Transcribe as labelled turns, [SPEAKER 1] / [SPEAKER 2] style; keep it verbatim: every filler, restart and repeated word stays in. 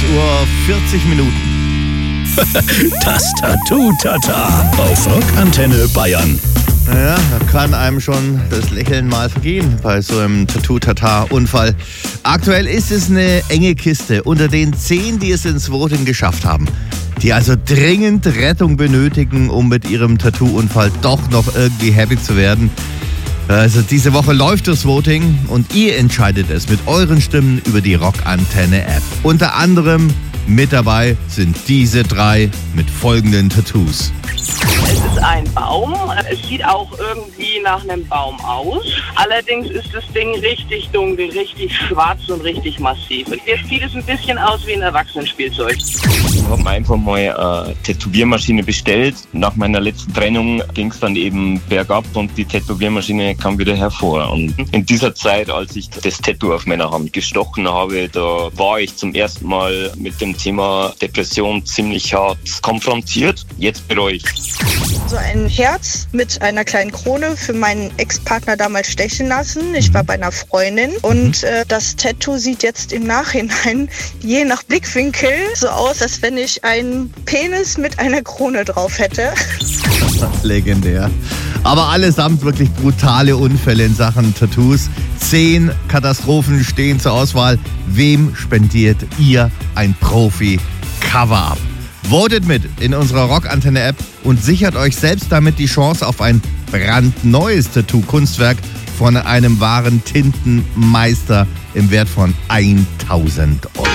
[SPEAKER 1] Uhr vierzig Minuten.
[SPEAKER 2] Das Tattoo-Tata auf Rockantenne Bayern.
[SPEAKER 1] Naja, da kann einem schon das Lächeln mal vergehen bei so einem Tattoo-Tata-Unfall. Aktuell ist es eine enge Kiste unter den zehn, die es ins Voting geschafft haben, die also dringend Rettung benötigen, um mit ihrem Tattoo-Unfall doch noch irgendwie happy zu werden. Also diese Woche läuft das Voting und ihr entscheidet es mit euren Stimmen über die Rockantenne-App. Unter anderem mit dabei sind diese drei mit folgenden Tattoos.
[SPEAKER 3] Es ist ein Baum. Es sieht auch irgendwie nach einem Baum aus. Allerdings ist das Ding richtig dunkel, richtig schwarz und richtig massiv. Und hier sieht es ein bisschen aus wie ein Erwachsenenspielzeug.
[SPEAKER 4] Ich habe mir einfach mal eine Tätowiermaschine bestellt. Nach meiner letzten Trennung ging es dann eben bergab und die Tätowiermaschine kam wieder hervor. Und in dieser Zeit, als ich das Tattoo auf meiner Hand gestochen habe, da war ich zum ersten Mal mit dem Thema Depression ziemlich hart konfrontiert. Jetzt bereue ich.
[SPEAKER 5] So ein Herz mit einer kleinen Krone für meinen Ex-Partner damals stechen lassen. Ich war bei einer Freundin und äh, das Tattoo sieht jetzt im Nachhinein je nach Blickwinkel so aus, als wenn ich einen Penis mit einer Krone drauf hätte.
[SPEAKER 1] Legendär. Aber allesamt wirklich brutale Unfälle in Sachen Tattoos. Zehn Katastrophen stehen zur Auswahl. Wem spendiert ihr ein Profi-Cover-Up? Votet mit in unserer Rockantenne-App und sichert euch selbst damit die Chance auf ein brandneues Tattoo-Kunstwerk von einem wahren Tintenmeister im Wert von tausend Euro.